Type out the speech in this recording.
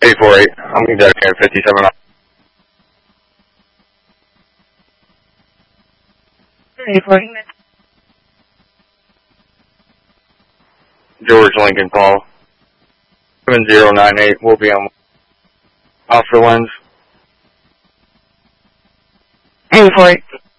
848. I'm conducting 57. 840. George Lincoln Paul. 7098. We'll be on Oscar Lens. 848.